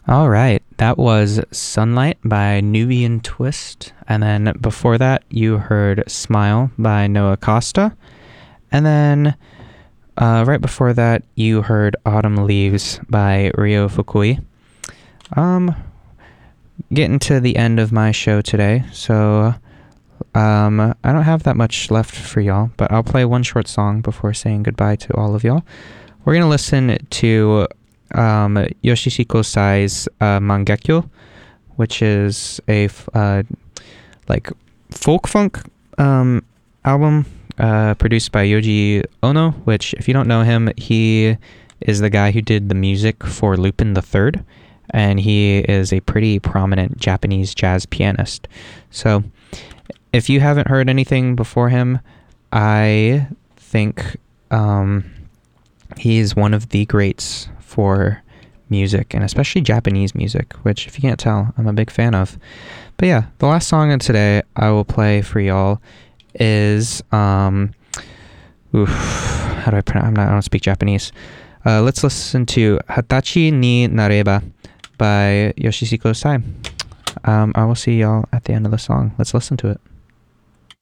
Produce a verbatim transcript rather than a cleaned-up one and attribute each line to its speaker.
Speaker 1: All right, that was Sunlight by Nubian Twist. And then before that, you heard Smile by Noah Costa. And then uh, right before that, you heard Autumn Leaves by Ryo Fukui. Um, getting to the end of my show today, so um, I don't have that much left for y'all, but I'll play one short song before saying goodbye to all of y'all. We're going to listen to um, Yoshihiko Sai's uh, Mangekyo, which is a uh, like folk funk um, album uh, produced by Yoji Ono, which if you don't know him, he is the guy who did the music for Lupin the Third, and he is a pretty prominent Japanese jazz pianist. So if you haven't heard anything before him, I think um, he's one of the greats for music, and especially Japanese music, which, if you can't tell, I'm a big fan of. But yeah, the last song of today I will play for y'all is um oof, how do I pronounce? I'm not I don't speak Japanese. Uh, let's listen to Hatachi ni Nareba by Yoshihiko Sai. Um, I will see y'all at the end of the song. Let's listen to it.